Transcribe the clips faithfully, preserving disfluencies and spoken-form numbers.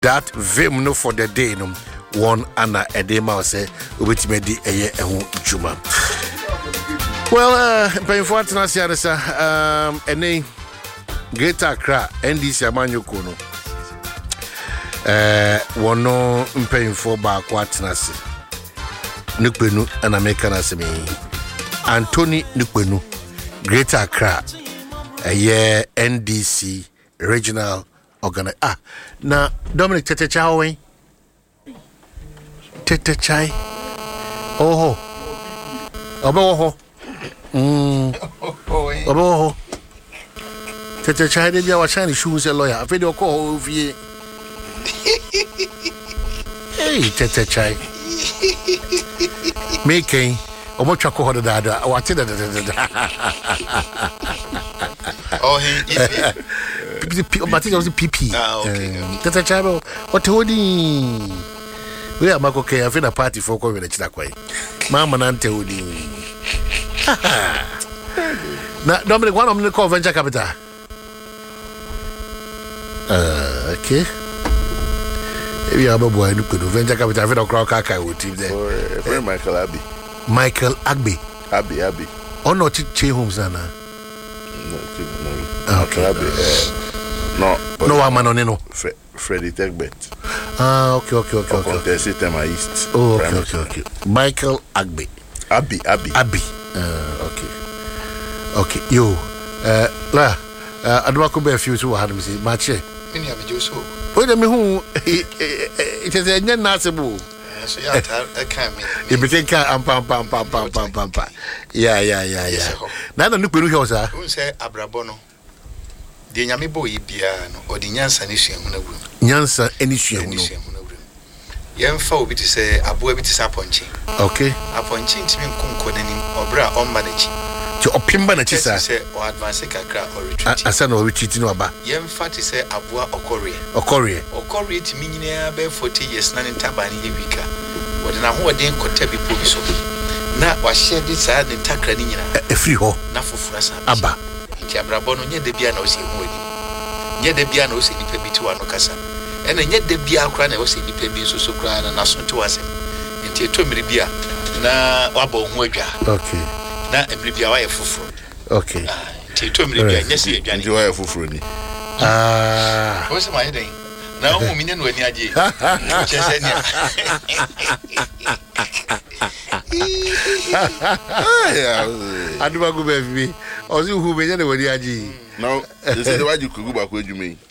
that vim no for the day no one ana edema say obetimedi eye ehu juma. Well, uh, paying for Atanasia, um, and Greater Accra, N D C Amanyoko no. Uh, one no paying for back Watanasi. Nukbenu and American Asemi. Anthony Nukbenu, Greater Accra, a year N D C regional organizer. Ah, now Dominic Tetechai. Tetechai. Oh, oh, Mm. Oh, Tete Chai, they are shiny shoes a lawyer. I feel your call over here. Hey, Tete Chai. Making a much of a dada. What did Oh, he but it was a P P. Tete Chai, what holding? We are Marco K. I feel a party for going to Chakway. Mamma Nante holding. Now, Dominic, one of them call venture capital. Uh, okay. Maybe I'm a boy who could do venture capital. I feel a crowd car with him there. Michael Abbey. Michael Agbe. Abbey, Abbey. Oh, no, Che Homes, Anna. No, okay. Abbey. No, no, I'm an no. Freddie Tegbet. Ah, okay, okay, okay. Okay, Contested Tema East. Oh, okay, okay, okay. Michael Agbe. Abbey, Abbey. Abbey. Uh, okay. Okay, yo. Uh, la. Uh, I don't want to be a few to have me say, Mache. Many of you so. Wait a minute, who it is a young Nasibu. So, yeah, I can't mean. You became pam pam pam pam pam pam pam pam. Yeah, yeah, yeah, yeah. Now the new Peru, sir. Who say Abrabono? The Yamibo Ibiano or the Yansan issue. Yansan issue. Young folk to say Abu Bitis Aponchi. Okay. Aponchi to me Kunkonin or Bra on manage. To Opimba Natisa say or advance Kakra or retreat. I said no retreating about. Young fat to say Abua or Korea. Or Korea. Or Korea to me near Bear forty years, none in Tabani Vika. What an hour then could tell me Pubiso. Now was shared this side in Takranina. A free ho. Nafu Frasa. Abba. Jabrabono near the pianos in Woody. Near the pianos in the Pebitu Anocasa. And yet the beer cran was in the Pebi so crying and asked to us. And he told me the beer. Na Wabo Moja. Okay. Na Embribia Fufu. Okay. He told me the beer. Yes, you enjoy Fufu. Ah, what's my name? Now, Minion when Yaji. I do not go baby. Or you who made anybody Yaji. Now, this is why you could go back. What do you mean?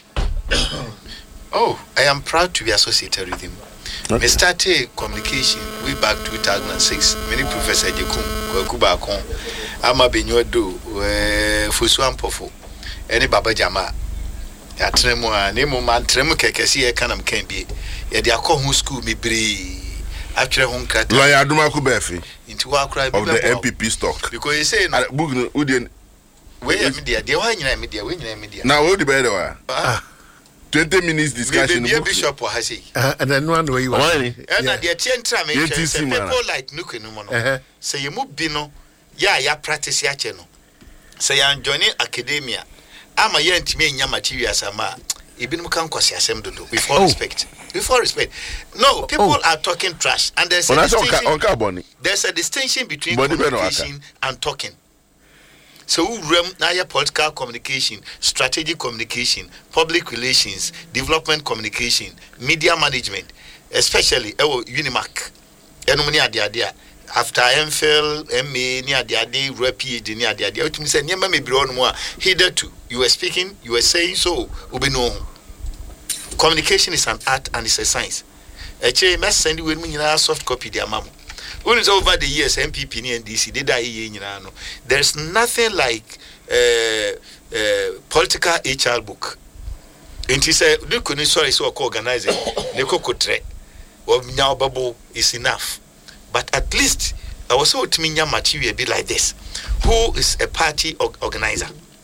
Oh, I am proud to be associated with him. Okay. We started communication way back two thousand six. Many Professor Jekum, Kubakon, Ama Benyodo, Fusuan Pofo, any Baba Jama. Ya tremo a nemo man tremo kekesi e kanam kan bi ye de akọ school me bre atwere ho nkrata la ya aduma ko befi inti wa akra bi of the M P P stock because you say no book no udi we ya media de wa nyina media we nyina media na we di be de wa ah twenty minutes discussion the bishop wa say and then one way you are and the tientra me say people like Nukenu mo no say you mu bi no ya ya practice ya che no say you joining academia ama yentime nya materials ama ibinum kan kwase asem dodo with all oh. respect with all respect no people oh. are talking trash and there's a oh, distinction on on there's a distinction between Body communication and talking so rem na ya political communication strategic communication public relations development communication media management especially ewo Unimac enum ni ade ade after M Phil M A ni ade ade PhD ni ade ade otumi say nyema mebiri onu mo a hitherto you were speaking you were saying so obino communication is an art and it's a science eche me send we nyina soft copy dia mam when over the years M P P ni N D C dey die ye nyina no there's nothing like uh, uh, political H R book enti say do kunu sorry so organizing ne kokotre wo nya obabo is enough. But at least I was so to me material be like this. Who is a party organizer?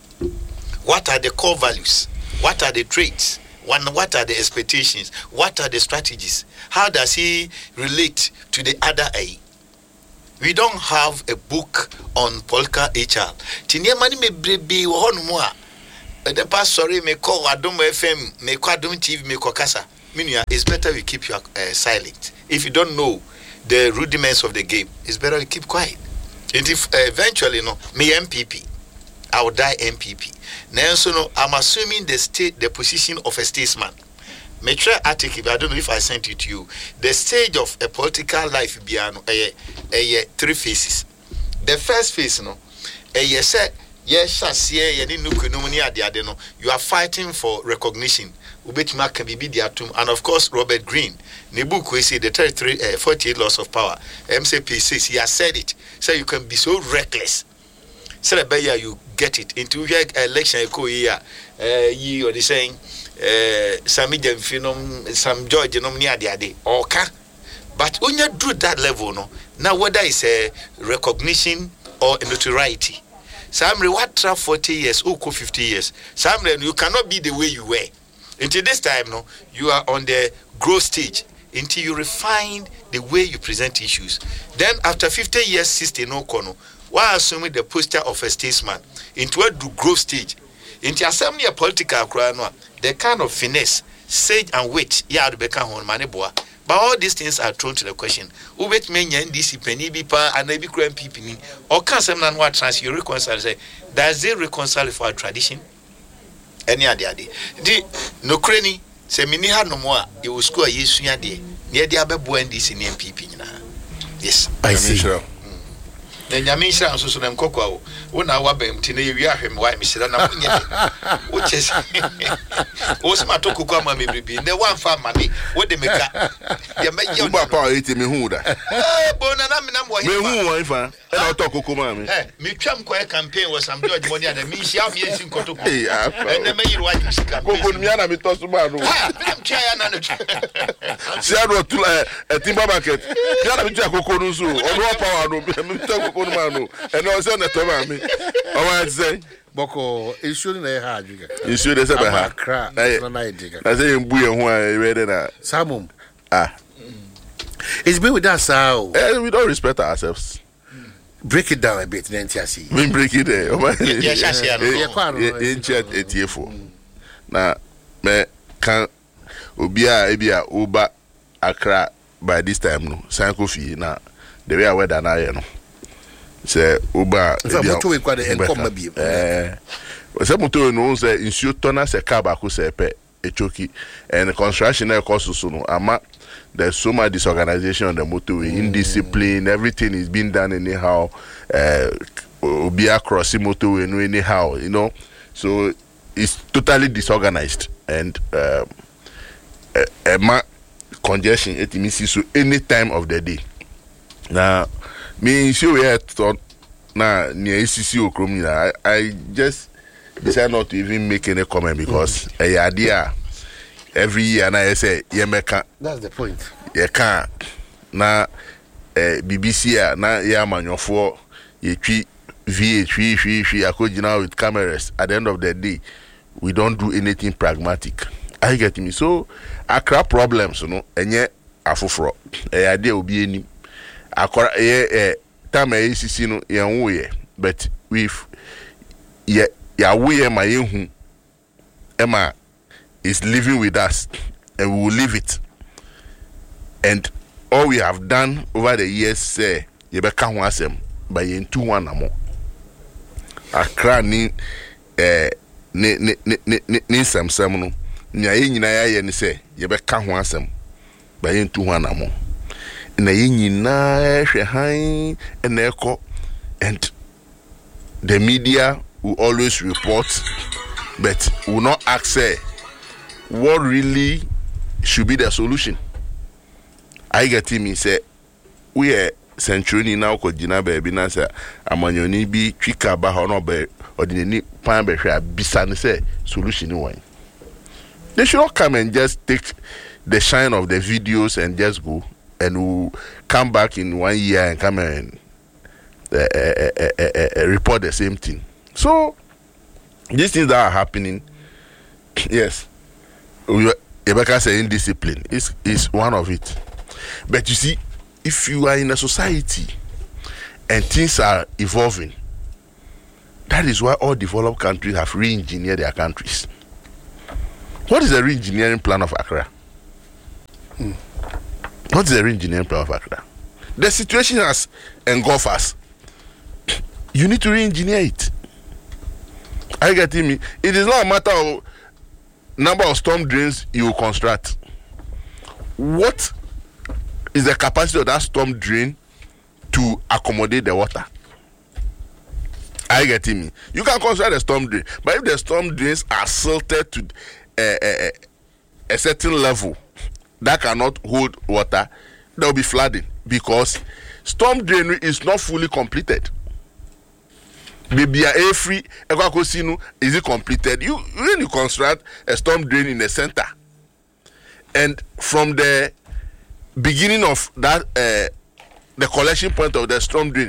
What are the core values? What are the traits? What are the expectations? What are the strategies? How does he relate to the other A? We don't have a book on political H R. Tinia mani me brebe wo honu mo a. The past sorry me call Adom F M, me call Adom T V, me call Kasa. meaning it's better we keep you uh, silent. If you don't know the rudiments of the game, it's better we keep quiet. And if uh, eventually, no, me M P P, I will die M P P. Now, so no, I'm assuming the state, the position of a statesman. Me try article, I don't know if I sent it to you. The stage of a political life, biano, a, a, a three phases. The first phase, no, a yes, yes, you are fighting for recognition. And of course, Robert Greene, Nebuch, we say the thirty-three, uh, forty-eight laws of power. M C P says he has said it. So you can be so reckless. So you get it into your election. You or the saying. Uh, Sami Jemfinom, some George, no near the day, okay. But when you do that level, no, now whether it's a recognition or a notoriety, some reward trap forty years, or fifty years, some you cannot be the way you were. Until this time, no, you are on the growth stage until you refine the way you present issues. Then after fifty years, sixty no kono, while assuming the posture of a statesman into a growth stage. Into assembly a political crime, the kind of finesse, sage and wit, yeah, to become on maneboa. But all these things are thrown to the question. Who bet me and D C penny be pa and maybe crime people or can someone what trans you reconcile say, does they reconcile for a tradition? Any other day. The no cranny, say mini had no more, you will score a yes, near the other boy and D C M P P. Yes, I see. Sure. Then Yamisha and Susan Coco, when I was him, Tina, you are him, why, Mister which is what's my talk come on, maybe the one farm money, what they make up. You make your papa eating me who that. Bonanam, what you want, and I'll talk to Kumami. Me Trump Choir campaign was some George money and the Misha Miss in Koto. And the mayor was Miana Mitosumano. I'm trying to see I wrote to a timber market. Yana Michakonuzu, or power. And also on the Tommy. I want to say, Boko, it shouldn't have had you. You should have a crack. I say, Buya, read it. Samum. Ah, it's been with us how we don't respect ourselves. Break it down a bit, then see. We break it there. Yes, in chat at year four. Now, me can Ubia, Ebia, Uba, Accra by this time. No, Sankofi. Now, the way I went and I know. Say Uba, moto we kwade enkom bi eh say moto no say insuo tona se car ba ko se pe echoki and construction e cost so no ama there's so much disorganization on the motorway, mm. indiscipline, everything is being done anyhow, uh be across the motorway no anyhow, you know, so it's totally disorganized and uh uh, congestion it means so any time of the day. Now me sure we had thought na near A C C Okrom I, I just decided not to even make any comment because a mm. idea every year and I say yeah me can that's the point yeah can na uh, B B C na yeah manufo ye twi V H twi twi twi akojina with cameras. At the end of the day we don't do anything pragmatic. I get me. So Accra problems you know enye afoforo e idea obi eni akora eh eh time A C C no yen wo ye but with ye ya wo ye ma yehu Emma is living with us and we will leave it, and all we have done over the years say ye be ka ho asem by yen two one amo Accra ni eh ni ni ni ni ni sam sam no nya ye nyina ya ye ni say ye be ka ho asem by yen two one amo na yinyina hwe han eneko, and the media will always report but will not ask say what really should be the solution. I get him say we are century now ko jina baby na say amanyoni bi twika ba ho no be ordinary pan be hwe abisa ne say solution ni one. They should not come and just take the shine of the videos and just go and we'll come back in one year and come and uh, uh, uh, uh, uh, report the same thing. So these things that are happening, yes, Rebecca say indiscipline is is one of it. But you see, if you are in a society and things are evolving, that is why all developed countries have re-engineered their countries. What is the re-engineering plan of Accra? Mm. What is the re-engineering plan of Accra? The situation has engulfed us. You need to re-engineer it. Are you getting me? It is not a matter of number of storm drains you construct. What is the capacity of that storm drain to accommodate the water? Are you getting me? You can construct a storm drain, but if the storm drains are silted to a, a, a certain level that cannot hold water, there will be flooding because storm drain is not fully completed. Maybe a free is it completed? You when you construct a storm drain in the center, and from the beginning of that uh, the collection point of the storm drain,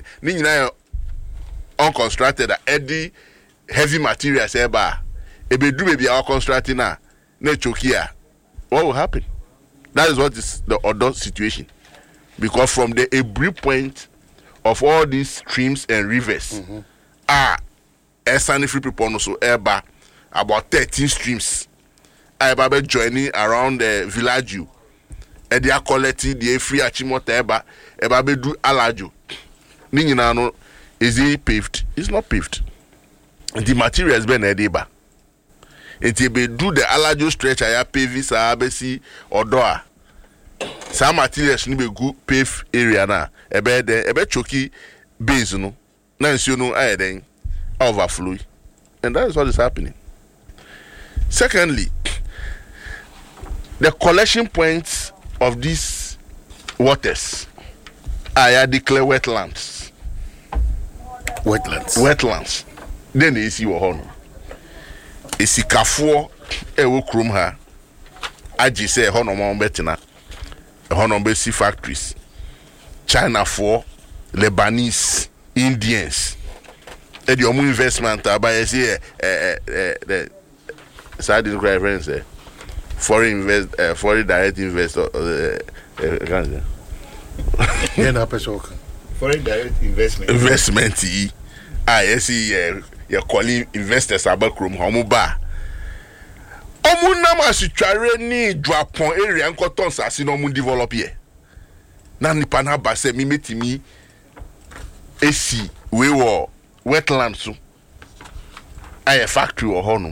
unconstructed, eddy heavy materials eba, ebe do maybe our constructing na na chokia. What will happen? That is what is the other situation, because from the every point of all these streams and rivers. Mm-hmm. Ah, Esani free people no so eba about thirteen streams. I be joining around the village you. And they are collecting the free achimota eba eba be do alajo. Ni nyina no is it paved? It's not paved. The materials been ediba. It be do the alajo stretch aya paving sa abesi odoa. Some materials ni be good pave area na ebe de ebe choki base no. Now you know I then overflow, and that is what is happening. Secondly, the collection points of these waters are declared wetlands. Wetlands. Wetlands. Then they see what honor. Isi kafo ewo krum ha. Aji say honor mo betina. Honor be sea factories. China for Lebanese. Indians, and your investment by say the side friends, foreign invest, uh, foreign direct investor. Foreign direct investment. Investment. I see. You're calling investors about Chrome Homuba. Omunama situare ni Japon area nko tonsa si no mu develop here. Na nipa na ba se mi metimi esi we were wetlands so a factory or honum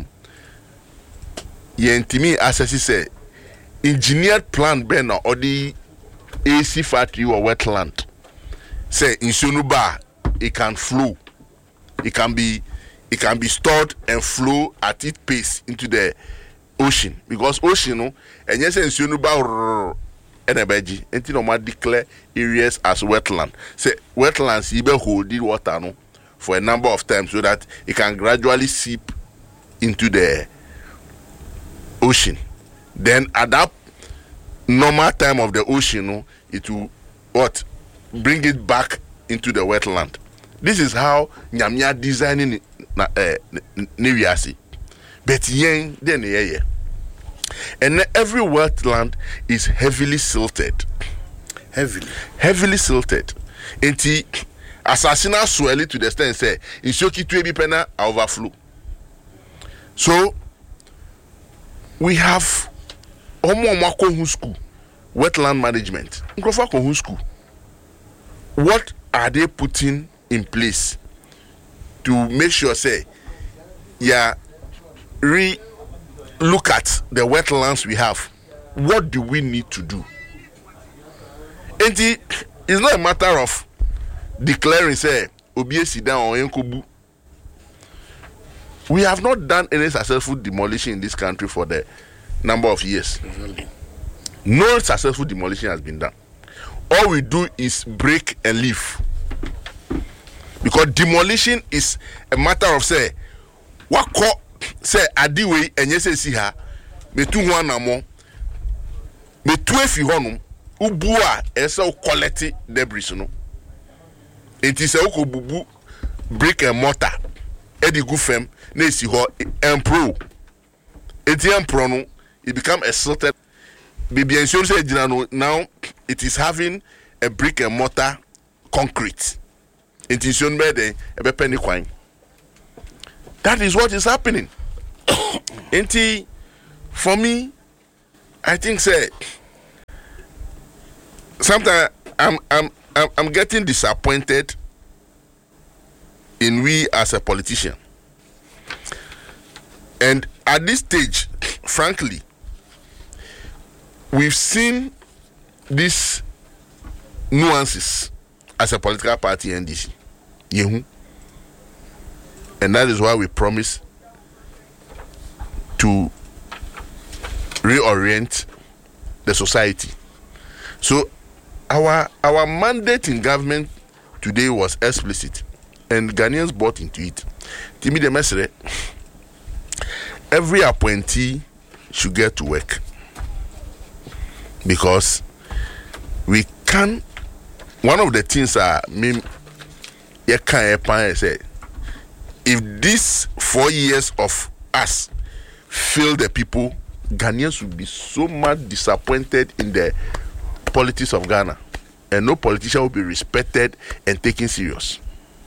ye ntimi access say engineered plan ben or the A C factory or wetland say in Sonuba it can flow, it can be it can be stored and flow at its pace into the ocean, because ocean no and yes in Sonuba Enebeji, enti no ma declare areas as wetland. Say wetlands you be hold the water no for a number of times so that it can gradually seep into the ocean. Then at that normal time of the ocean, no, it will what bring it back into the wetland. This is how Nyamia designing na eh Niwiasi. But yen then yeah yeah. And every wetland is heavily silted. Heavily. Heavily silted. Enti assassinal swelling to the extent say in Shoki to be pena overflow. So we have Omo Mako school, wetland management. Nkrofa school. What are they putting in place to make sure say yeah re look at the wetlands we have? What do we need to do? And it, it's not a matter of declaring say Obi sit down or Enkobu. We have not done any successful demolition in this country for the number of years. Really? No successful demolition has been done. All we do is break and leave. Because demolition is a matter of say what call say adiwe enye se si ha me tu ho anamo me tu efi ho no ubu a ese o collect debris no enti se o bubu brick and mortar e di gu fam na esi ho empro enti empro no it become a silted bibi ensure say gina no now it is having a brick and mortar concrete enti so no be dey e be penny kwan. That is what is happening. Enti, for me, I think say sometimes I'm, I'm, I'm, I'm getting disappointed in we as a politician. And at this stage, frankly, we've seen these nuances as a political party, N D C. Yehu. And that is why we promise to reorient the society. So our our mandate in government today was explicit, and Ghanaians bought into it. Timi de Mesere, every appointee should get to work, because we can. One of the things I mean, you can't say, if these four years of us fail the people, Ghanaians will be so much disappointed in the politics of Ghana, and no politician will be respected and taken serious.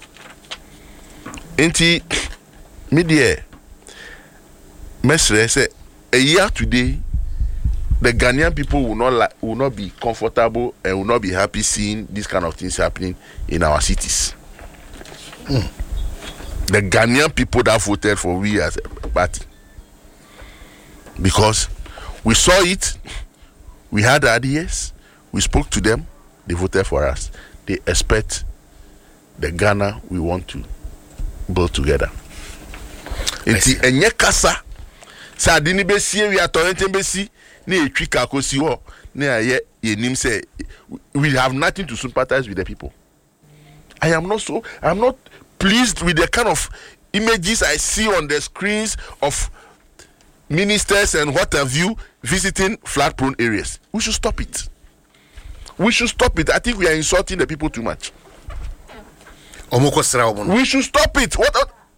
Inti media Mesre say a year today, the Ghanaian people will not like, will not be comfortable and will not be happy seeing these kind of things happening in our cities. Mm. The Ghanaian people that voted for we as a party, because we saw it, we had ideas, we spoke to them, they voted for us. They expect the Ghana we want to build together. Inti enye kasa sa dini besi we are torrenting besi ne etwika kosi ho ne aye yenim say we have nothing to sympathize with the people. I am not so I am not pleased with the kind of images I see on the screens of ministers and what have you visiting flood prone areas. We should stop it. We should stop it. I think we are insulting the people too much. We should stop it. What,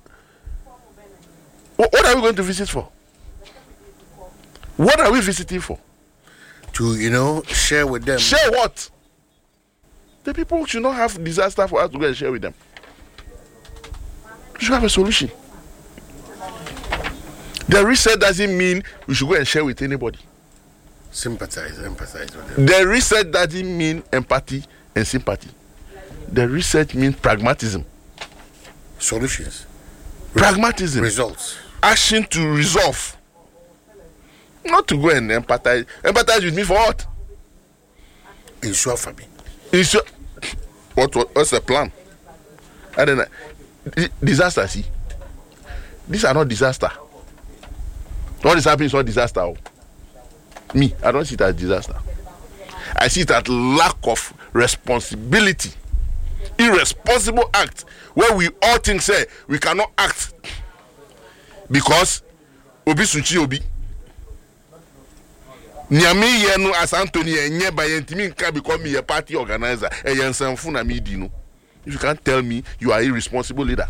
what, what are we going to visit for? What are we visiting for? To, you know, share with them. Share what? The people should not have disaster for us to go and share with them. We should have a solution. The reset doesn't mean we should go and share with anybody. Sympathize, empathize with them. The reset doesn't mean empathy and sympathy. The research means pragmatism. Solutions. Pragmatism. Results. Action to resolve. Not to go and empathize. Empathize with me for what? Ensure for me. Ensure. What, what, what's the plan? I don't know. Disaster, see. These are not disaster. What is happening is not disaster. Oh. Me, I don't see it as disaster. I see it as lack of responsibility. Irresponsible act where we all think say we cannot act because obi suchi obi nyame ye no as Anthony enye ba yentimi nka become me a party organizer e yensanfu na me di no. If you can't tell me you are a irresponsible leader,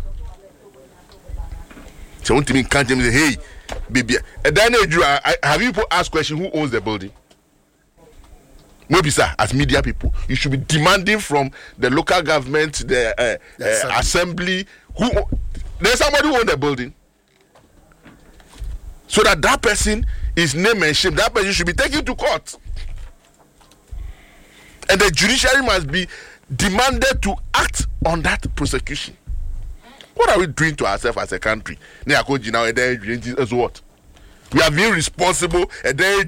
so want me can't tell me hey baby have you asked question who owns the building? Maybe, sir, as media people, you should be demanding from the local government, the, uh, the uh, assembly, who there's somebody who owns the building, so that that person is name and shame. That person should be taken to court, and the judiciary must be demanded to act on that prosecution. What are we doing to ourselves as a country? Now, as what? We are being responsible. And then,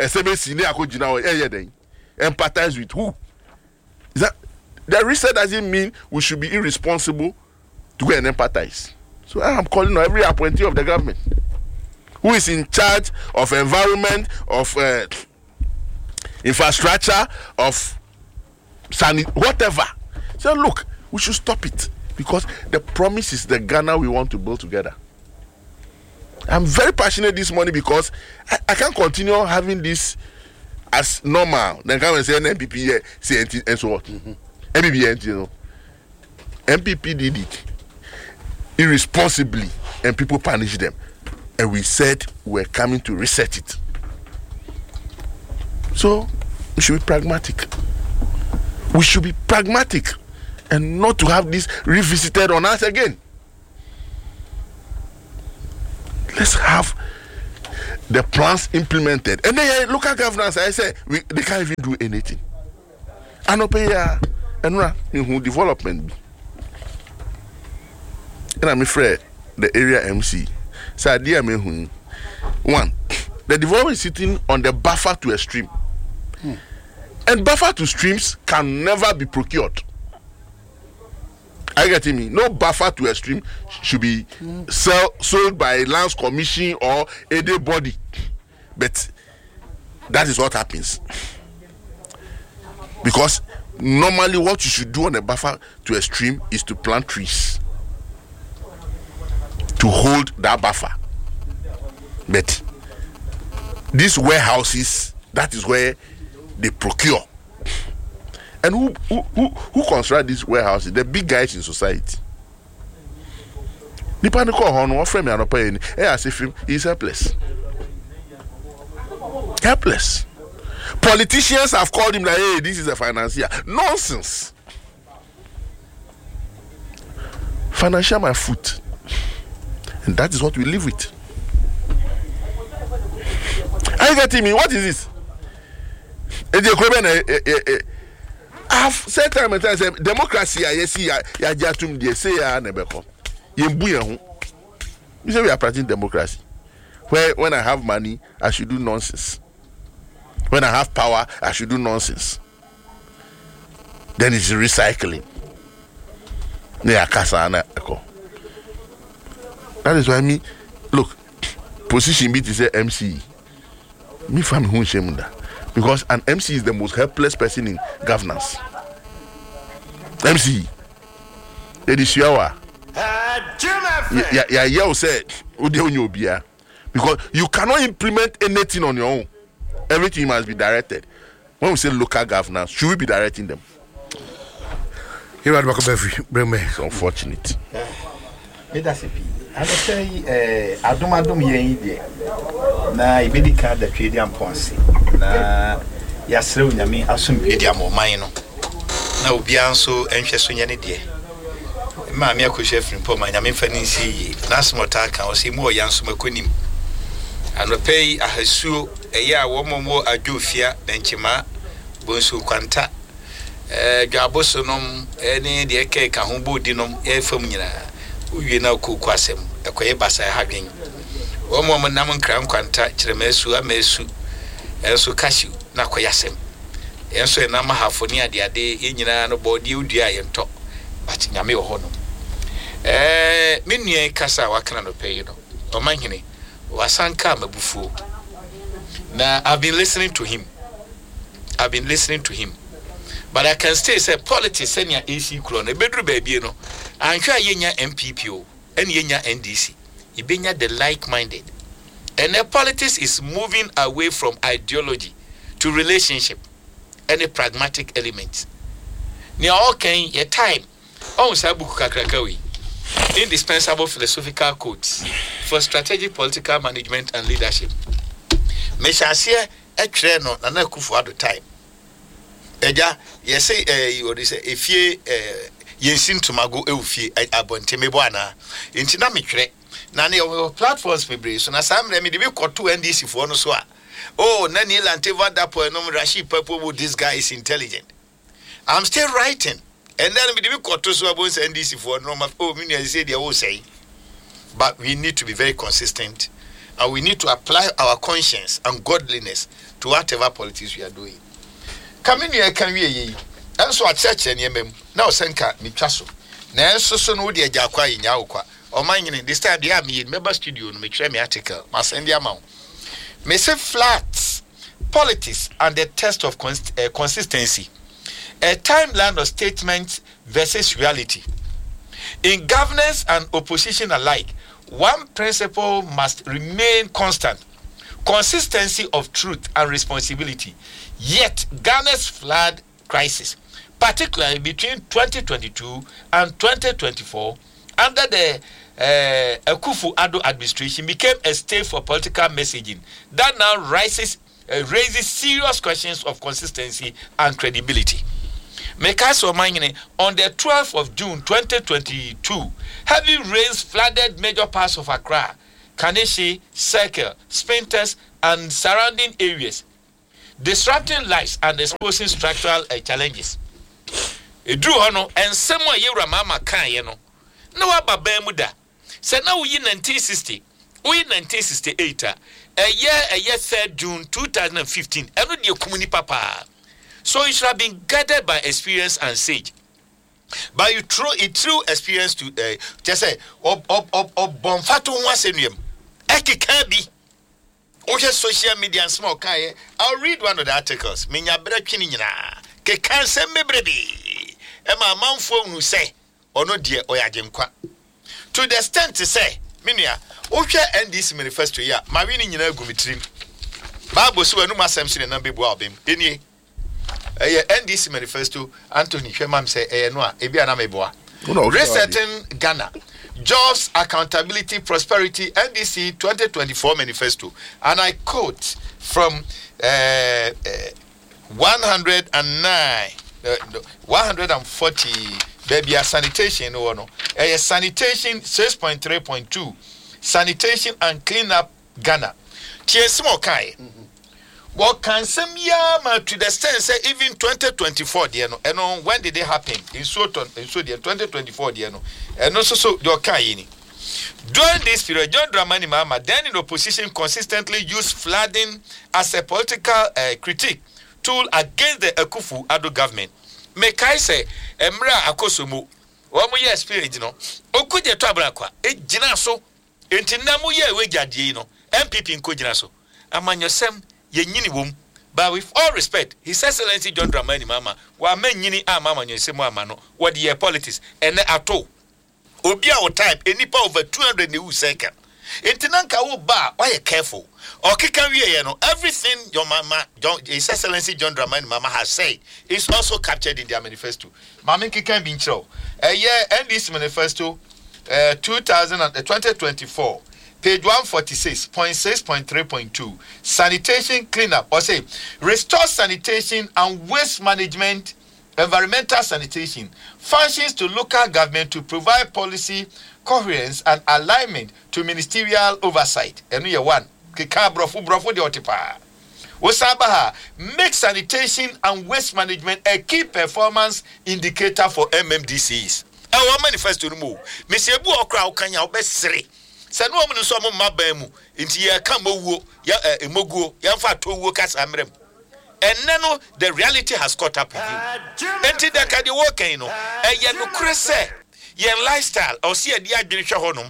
empathize with who? Is that the research doesn't mean we should be irresponsible to go and empathize. So I am calling on every appointee of the government who is in charge of environment, of uh, infrastructure, of sanit, whatever. So look, we should stop it because the promise is the Ghana we want to build together. I'm very passionate this morning because I, I can't continue having this as normal. Then come and say N P P say and so what? Mm-hmm. N P P, you know. N P P did it irresponsibly and people punished them. And we said we're coming to reset it. So we should be pragmatic. We should be pragmatic and not to have this revisited on us again. Let's have the plans implemented. And then local governance, I say, we, they can't even do anything. Anope ya enra in development. And I'm afraid the area M C. So dear me who one the development is sitting on the buffer to a stream. Hmm. And buffer to streams can never be procured. Are you getting me? No buffer to a stream should be mm. sell, sold by a lands commission or a body. But that is what happens. Because normally what you should do on a buffer to a stream is to plant trees to hold that buffer. But these warehouses, that is where they procure. And who who who, who construct these warehouses? The big guys in society. Nipa ni call hon one friend me anopa eni. Eh as if he's helpless. Helpless. Politicians have called him like, hey, this is a financier. Nonsense. Financial my foot. And that is what we live with. Are you getting me? What is this? I've said time and time, democracy, I see, I jatum, they say, I never come. You say we are practicing democracy. Where when I have money, I should do nonsense. When I have power, I should do nonsense. Then it's recycling. That is why me look position me to say M C. Me family who shame that. Because an M C is the most helpless person in governance. M C. It is your yeah, yeah, yeah, said, because you cannot implement anything on your own. Everything must be directed. When we say local governance, should we be directing them? It's unfortunate. I say, I don't know ye. Na ibedi ka da twedi amponse. Na yasrew nyame asum twedi amoman no. Na obi anso enhwe so nyane de. Ma me akohwe frimpo ma nyame mfa ni nsi. Na smota kan o se mu o yanso makonim. Anopei ahasuo eye a wo momo adwofia na nchima bonsu kwanta. Eh dwaboso nom ene de eke ka ho bodi nom e fam nyina. Uwie na koku asem ekoye basa hadwen. Omo mo nam nkran kwanta kiremesu amesu enso kashu na koyasem enso e nam hafoni ade ade enyina no body udua yento but nyame wo hono eh menua kasa wakana no pay no omanhene wasanka mabufuo na I've been listening to him I've been listening to him but I can still say politics enya A C kro na bedru baabie no anhwa yenya M P P o ene yenya N D C ibenya the like-minded. And the politics is moving away from ideology to relationship and a pragmatic element. Near all can your time on Sabuku Kakrakawi. Indispensable philosophical codes for strategic political management and leadership. Meshasia a treno and a kufu at the time. Eja, you say, eh, you say, if ye, eh, yensin to mago eufi abonte mebwana. Intinamikre. Nani your platforms me so na sam me de be koto N D C for no so a oh nani lanteva dapo no Rashid Papo, this guy is intelligent. I'm still writing and then me de be koto so about N D C for no oh me say they will say, but we need to be very consistent and we need to apply our conscience and godliness to whatever politics we are doing. Come here can we ye and so at church and yemem now senka mi twaso na enso so no de agakwa yinya okwa. O manyene this time they are me in member studio no me share me article ma send dia ma me say flat politics and the test of cons uh, consistency, a timeline of statement versus reality. In governance and opposition alike, one principle must remain constant: consistency of truth and responsibility. Yet Ghana's flood crisis, particularly between twenty twenty-two and twenty twenty-four under the uh, Akufo-Addo administration, became a stage for political messaging that now raises, uh, raises serious questions of consistency and credibility. Mekaso Mangene, on the twelfth of June twenty twenty-two, heavy rains flooded major parts of Accra, Kaneshie, Circle, Spintex, and surrounding areas. disrupting lives and exposing structural uh, challenges. Edru hono ensemo yewra mama kan ye no na wa baba mu da se na wo yi nineteen sixty wo yi nineteen sixty-eight a eye eye third June twenty fifteen eno de kumuni papa. So it should have been guided by experience and sage. But you throw it through experience to uh, just say ob ob ob ob bonfato ho asenuam ekeka bi o social media and small kai. I'll read one of the articles menya bretwini nyina ke kan se mebrebi e ma manfo nu say ono de oyagyenkwa to the extent to say menua o hwe N D C manifesto ya ma wi ni nyina agumitrim Bible so anu masem se na bebu abem enie eh N D C manifesto Anthony Hwemam say eh no a e bia na meboa resetting Ghana jobs accountability prosperity N D C twenty twenty-four manifesto, and I quote from uh, uh, one hundred nine uh, one hundred forty baby sanitation no no eh sanitation six point three point two sanitation and clean up Ghana tie small kai. What can some yama to the extent say even twenty twenty-four dear no and on when did they happen in so in so dear twenty twenty-four dear no and also so the okaini during this period John Dramani Mahama then in opposition consistently used flooding as a political uh, critique tool against the Akufo-Addo government. Make I say emra akosomo wo mo ye experience no okuje to abrakwa e gina so enti na mo ye wejadie no M P P nko gina so amanyosem yenyini wom. But with all respect, His Excellency John Dramani Mahama wa menyini a mama nyesemu amano what the politics ene ato obi a type enipa over two hundred ne second entinanka wo ba why careful or kika wie no everything your mama John, His Excellency John Dramani Mahama has said is also captured in their manifesto. Mama kika bi nchro eh year N D C manifesto uh, twenty twenty-four page one forty-six point six point three point two sanitation cleanup or say restore sanitation and waste management environmental sanitation functions to local government to provide policy coherence and alignment to ministerial oversight. And we are one kika brofu brofu de otipa Wosabaha make sanitation and waste management a key performance indicator for M M D Cs. Our manifesto remove Mister Bu okra okanya obesere se no omu nso omu maba mu nti ye ka mowuo ya emoguo ya mfa towuo kasa mrem enne no the reality has caught up with you enti da ka de wokan no e ye no krese ye lifestyle o se ade adwene hwe honom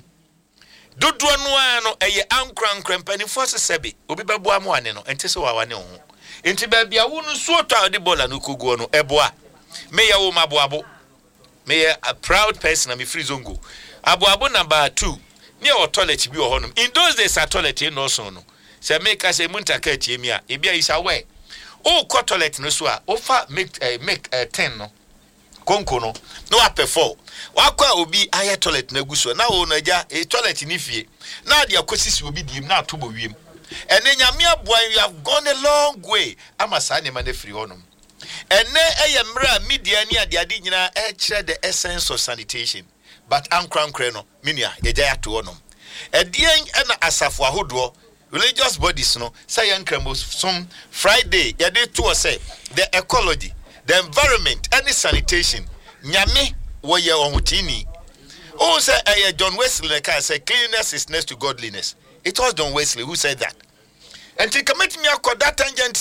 dodo no ano e ye ankran mpani force sebe obi bebo amwane no enti se wawane ho enti ba bia wo no so to ade bola no koguo no eboa me ye wo maboabo me ye a proud person am free zongo aboabo number two near or toilet be or honum. In those days, a toilet in no son. Say make us a muntaka timia, ebia is away. Oh, co toilet no swa, offer make a make a ten no. Concono, no upper four. Wakwa will be higher toilet neguso. Now, Naja, a toilet in Ifie. Now, the acosis will be dim now to him. And then Yamia boy, you have gone a long way. I'm a sign him and a free honum. And then I am ra media near the adina, I the essence of sanitation. But ankran kreno minia ejaya to onum edien na asafo ahodo religious bodies no say yankramo some Friday ya dey to say the ecology the environment and sanitation nyame wo ye ohutini o say eh John Wesley can say cleanliness is next to godliness. It was John Wesley who said that. And to commit me a that tangent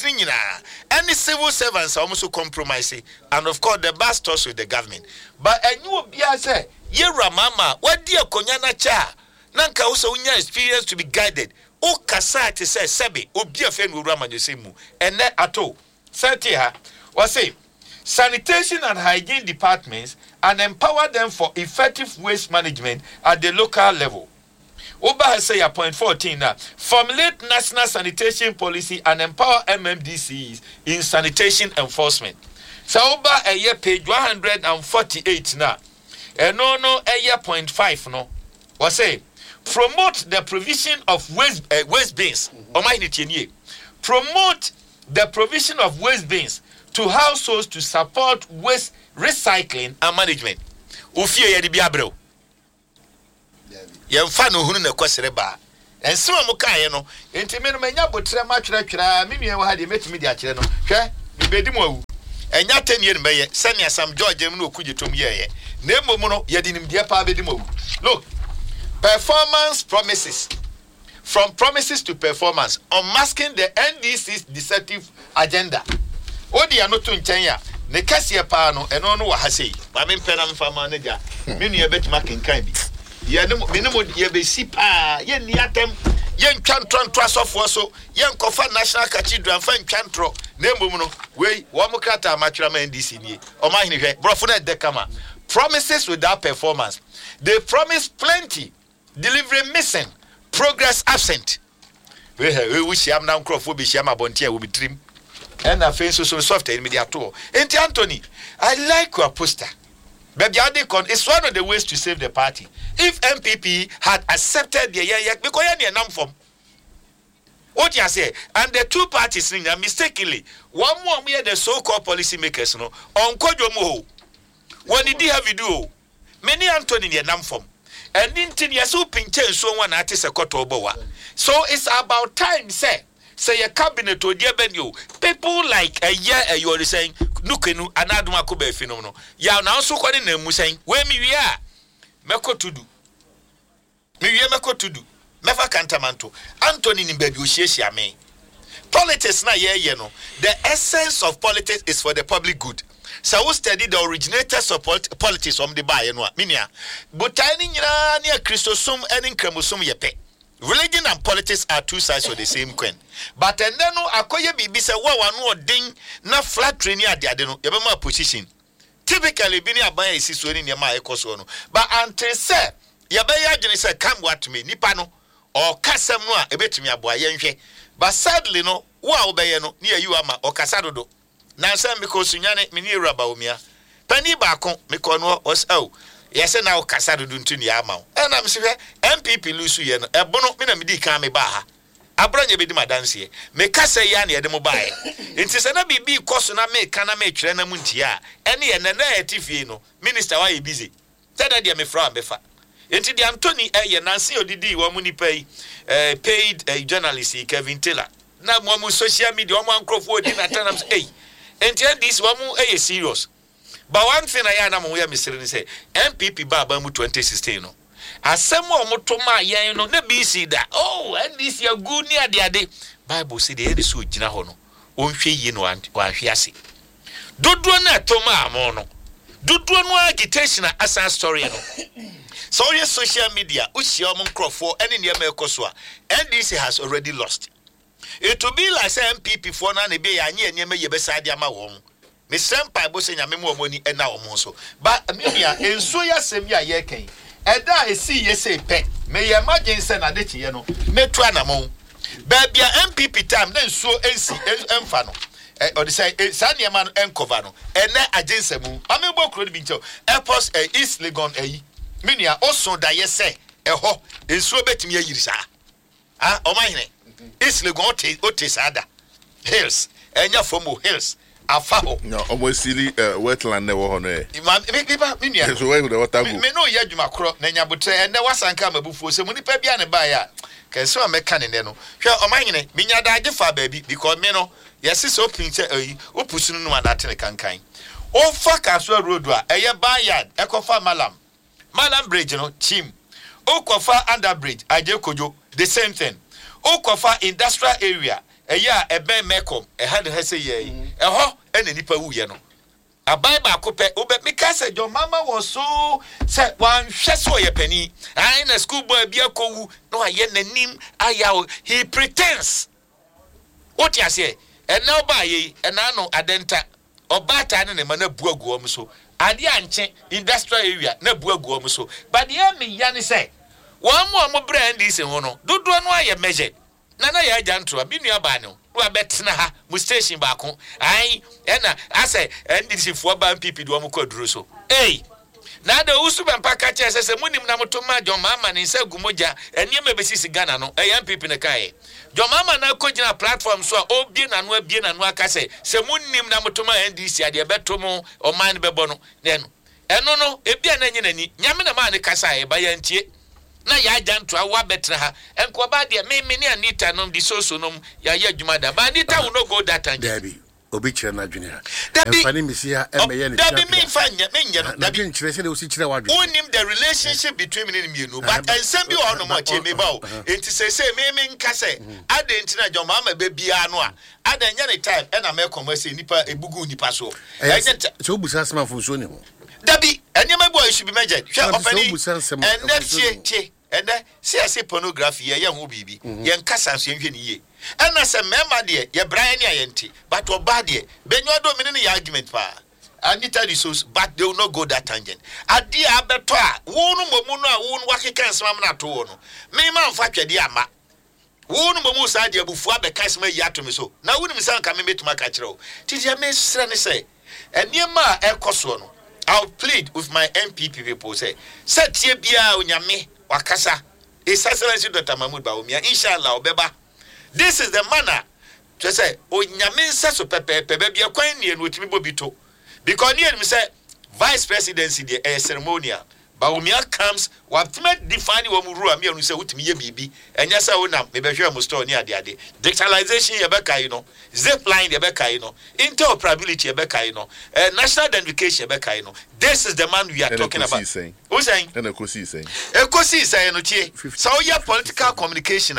any civil servants are also compromising, and of course the bastards with the government. But I knew Bia say, Yera mama, what dear Konyana cha? Nanka also unya experience to be guided. O Kasati says Sebi, O dear friend will Raman Yosemu, and that at all. Santia was say sanitation and hygiene departments and empower them for effective waste management at the local level. Oba has say a point fourteen now. Formulate national sanitation policy and empower M M D Cs in sanitation enforcement. So Oba a year page one hundred forty-eight now. And no no a year point five no. What say? Promote the provision of waste uh, waste bins. Mm-hmm. Promote the provision of waste bins to households to support waste recycling and management. Ufie yedi biabro. Yem fa no hunu na kwasere ba and so mo kae no enti me no manya botre ma twera twera me nua wa ha de metimi de akere no hwe me bedi mo awu enya tenie no beye senia Sam George em no okugitom yeye na emom no ye de nimdia pa bedi mo awu. Look, performance promises, from promises to performance, unmasking the N D C's deceptive agenda. Odi anoto nchen ya ne kase pa no eno no wa ha sei ba me mpena mfa ma ne dia me nua betima kenkan bi ye ne me ne mo ye be si pa ye ni atem ye ntwantro ntro asofo so ye nkofa National Cathedral fa ntwantro na emom no we wo mo krata ma twera ma N D C nie o ma hene hwe brofo na de kama. Promises without performance. They promise plenty, delivery missing, progress absent. We we wish am now crop be shama bontia will be trim. And I face so soft in media tour. Auntie Anthony, I like your poster. Baby Adekon is one of the ways to save the party. If M P P had accepted the yeah, because you're nam from what you say, and the two parties mistakenly, one more me the so-called policy makers no on Kojomo. When did he have video? Many Anthony near Namfom. And intin yasu pinchen so one artist a kotoboa. So it's about time, say. Say a cabinet or dear Benio. People like a year a you are saying, Nukenu, anaduma kobe phenomenon. Ya now so calling them saying, where me we are. Meko to do. Me we meko to do. Mefa cantamanto. Anthony Nimbedu Sheshia me. Politics na ye ye no. The essence of politics is for the public good. So we study the originators of politics from the buy and what minia. But tiny near Christosum and in Cremusum yepe. Religion and politics are two sides of the same coin. But and then no akoye bibi say wa one more ding na flat train ya de ade no yebema position. Typically bini aban isi so ni nema ekoso no. But until say yebeya adwene say come what me nipa no or kasam no a ebetumi aboa yenhwe. But sadly no wa obeye no ne ayu ama o kasa dodo. Na say because nyane me ni raba omia. Pani ba kon me kon no was oh. Yes, now Casado Duntuni Amau. And I'm saying, M P P Lusu Yen, a bono, mina midi kame baha. A brand you be my dance here. Me Casa Yani at the mobile. It is an A B Cosona me cana make Trena Muntia. Any and an air Tifino. Minister, why you busy? Tell that dear me from Befa. Into the Antony A. Nancy or Didi, one money pay, uh, paid a journalist, Kevin Taylor. Now, one social media, one Crawford in at times, eh? And tell this one more a serious. But one thing I am aware, Mister say M P P Baba mu twenty sixteen no. Asemo omotoma yan no na B C da. Oh, and this your good near the ade. Bible say the so gina ho no. Onhwe yi no wanhwe ase. Dodo na toma amo no. Dodo no agitation asa story no. So your social media, uchi omo nkrofo ene ne ma ekoso a N D C has already lost. It will be like say M P P for na ne be ya anye anye me ye be sade ama wo. Me sempa bo se nyame mo amoni e na omo so ba amia enso ya sem ya ye kan e da esi ye se pe me ye imagine se na de tie no me to anamo ba bia M P P time na enso ensi emfa no e o de say sa ne ma no encover no e na agency mu ma me bo kro bi ncho airport e East Legon eyi me nia oso da ye se e ho enso betimi ayiri sa ah o ma hene East Legon ote ote sada hills enya fomo hills afaho no almost silly uh, wetland never ho no e me me ba me nua so where the water go me no ya dwuma kro na nyabotre e na wasanka mabufuo se munipa bia ne ba ya kenso ameka ne ne no hwe omanyene me nya daage fa baabi because me no yesi so pinche ayi opusunu no adate ne kankan o fa kaso road a eye banyard ekofa malam malam bridge no chim o kofa under bridge ajekojo the same thing o kofa industrial area eya ebe mekom e had hese ye e ho ene nipa wuye no abai ba kope obe meka se jo mama was so se wan hwe so ye pani ai na school boy bia kowu no aye nanim aya he pretends what you say e na oba ye e na no adenta obata ne ne ma na buagu om so ade anche industrial area na buagu om so but ye me ya ne say wan mo mo brand this ho no dodo no aye measure nana ya jantro abinu aba no wa betena ha mu station ba ko ai ena ase N D C fo ba M P P do mo kwaduro so ei na da usu ba mpaka che sese munim na motoma John Mama ne nsa gumoja enie mebesisi Ghana no e M P P ne kai John Mama na kojina platform so obie na no abie na no aka se se munim na motoma N D C ade betomo o man bebo no ne no eno no ebia na nyina ni nyame na ma ne kasa e ba ya ntie na ya agent wa betra ha enko ba de me me ne Anita nom di so so nom ya ya adwuma da ba Anita will not go that time Debbie obi kire na adwene ha Debbie emfani misi ha emeye ne Debbie me fanya me nya no Debbie kire se de osi kire wa adwene onim the relationship between me and me no but ensem bi o no mo che me ba o enti se se me me nka se ade enti na joma ma be bia no a ade nya ne time e na me koma se nipa ebugu nipa so agent so busa asma fo so ne ho Debbie anyama boy should be measured hwe ofani and next year and see I say pornography ye ho bibi ye nkasa so yenhwe ne ye and as a member de ye Brian ya yenti but oba de benyo do me ne argument pa Anita resource but they will not go that tangent ade abeto a wo no momu no a wo no wakeka nsema na to wo no me ma mfa twede ama wo no momu sa de abufu abeka nsema yi ato me so na wo ni misa nka me metuma ka kire wo tidi me sra ne say eniema ekoso no I'll plead with my M P P people say set ye bia onyame wakasa His Excellency Doctor Mahmoud Bawumia inshallah obeba this is the manner to say onyame nsa so pepe pepe bia kwan ne enu otimi bobito because near me say vice presidency the uh, ceremonial Bawumia comes what define wo muru am anu say utimi ye bibi enya say wo na me be hwe mo store ni ade ade digitalization ye be kai no zip line ye be kai no interoperability ye be kai no uh, national identification ye be kai no this is the man we are and talking about who saying and ekosi saying ekosi saying no tie so your political communication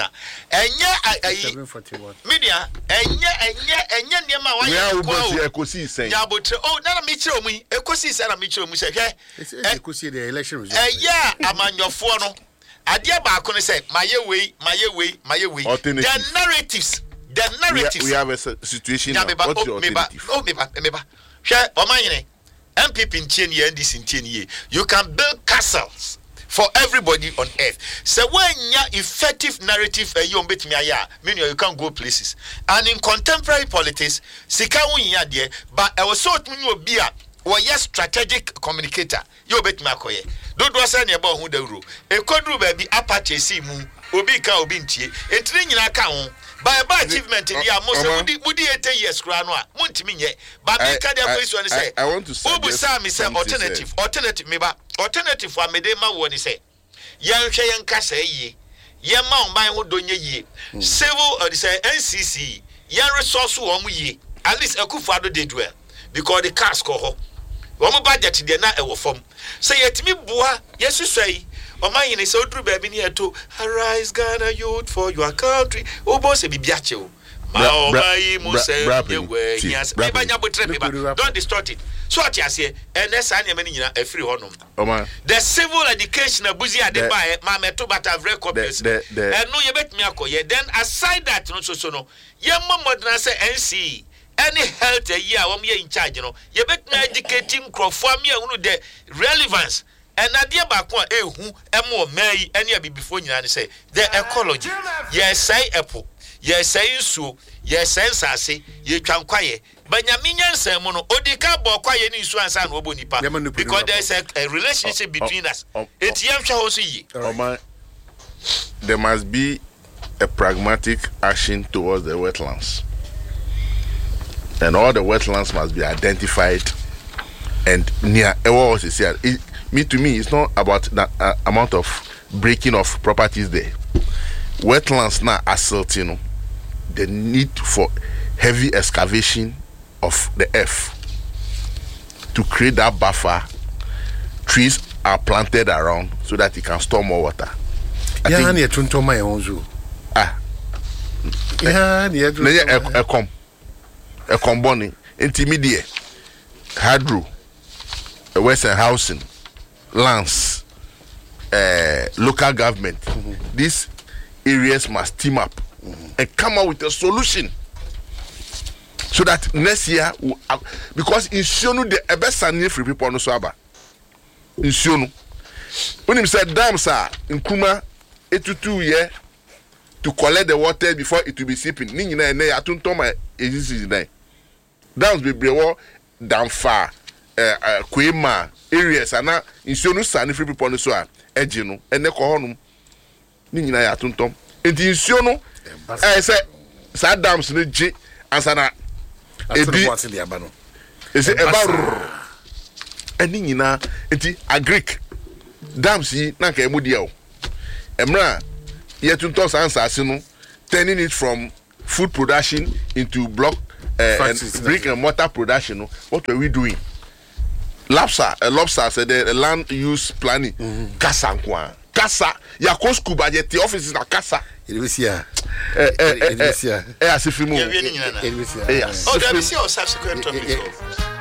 enya media enya enya enya niam a wa ya wo ekosi saying ya botre oh na na me kire omu ekosi say na me kire omu say hwe ekosi the election result eh yeah amanyofo no ade ba ko ne say maye wei maye wei maye wei the narratives the narratives we, we have a situation now. What's your alternative? Oh me ba me ba hwe o manyene M P P ntie ne N D C ntie ne you can build castles for everybody on earth so when ya effective narrative eh you betimi aya mean you can go places and in contemporary politics sika wunya de but e was so tunu obi a or yes strategic communicator you betimi akoye dodo asa ne ba hu dawuro e koduru ba bi apache si mu obi ka obi ntie entire nyina ka ho by by achievement dia mo se mudi mudi eight years kra no a montimi nye ba be ka dia question ni say I want to say obu sa me say alternative alternative me ba alternative for me dey ma wo ni say yan hwe yan kasa yi yan ma on ban ho do nye yi civil or say N C C yan resource wo mu yi at least Akufo-Addo dey do because the cash ko ho wo mu budget dey na e wo fam say yetimi bua yesusai Omayine so dru baby ni eto arise Ghana youth for your country obo se bibiache o ma omayi mu se yewe yes me banya botre me ba don't distort it so ati ase ns an yemani nyina afiri honum the civil education abuzi ade ba ma meto bata very copies and no ye betimi akoye then aside that no so so no ye modern say N C E any health a year wom ye in charge no ye betimi educating crofo me ehunu the relevance and adia ba ko ehu emo mai ene abibifo nyina ne say the ecology yes say apple yes say nsuo yes say nsase ye twankwaye banyaminya nsem no odika bo kwaye ni nsuo ansa na obo nipa because there is a, a relationship between us it yam hwa ho so yi there must be a pragmatic action towards the wetlands and all the wetlands must be identified and near what is here me to me it's not about the uh, amount of breaking of properties there. Wetlands now assault, you know, the need for heavy excavation of the earth to create that buffer. Trees are planted around so that it can store more water. I yeah, think, to my own ah, yeah, yeah, a com, a comboni, intermediate, hydro, western housing. Lands, uh, local government, mm-hmm. These areas must team up mm-hmm. and come up with a solution so that next year, we'll have, because in Sionu, the best and free people no swaba. In Sionu, when he said dams are in Kuma, eight to two year to collect the water before it will be sipping. Nina and I don't my agencies there. Dams be brewa down far, uh, Kwema. Areas and now in Sionu Sani free people no so a ejino ene ko honum ni nyina ya tontom enti Sionu eh say sa dams no gi ansana ebi what the aba no e say eba eni nyina enti agric dams yi na ka emu dia o Emra, yet to toss answer, no, turning it from food production into block uh, and brick and mortar production. No? What were we doing? Lobster, a lobster said the land use planning. Mm-hmm. Kasa nkwa. Kasa, ya ko school budget, the office is na kasa. It was here. Eh, eh, eh, eh, eh, as if you move. Oh, there is your subsequent topic.